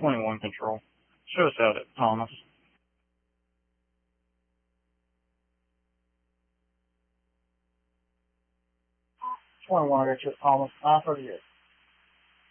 21 control. Show us out at Thomas. 21, I got you at Thomas. 938.